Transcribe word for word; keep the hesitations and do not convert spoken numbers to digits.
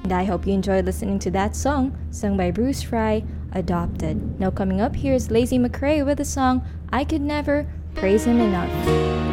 And I hope you enjoyed listening to that song, sung by Bruce Fry, Adopted. Now coming up, here's Lazy McRae with the song I Could Never Praise Him Enough.